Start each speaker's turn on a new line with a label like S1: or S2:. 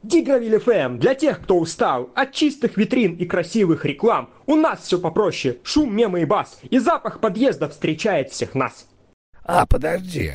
S1: Дигравиль ФМ для тех, кто устал от чистых витрин и красивых реклам. У нас все попроще. Шум, мемы и бас. И запах подъезда встречает всех нас.
S2: А, подожди.